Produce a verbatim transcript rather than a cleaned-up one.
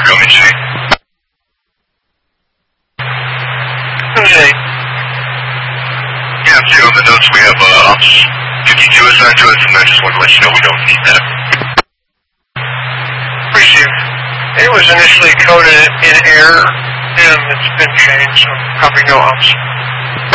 Roman J. Okay. Yeah, see on the notes we have uh, ops fifty-two assigned to us, and I just want to let you know we don't need that. Appreciate it. It was initially coded in error, and it's been changed, so probably no ops.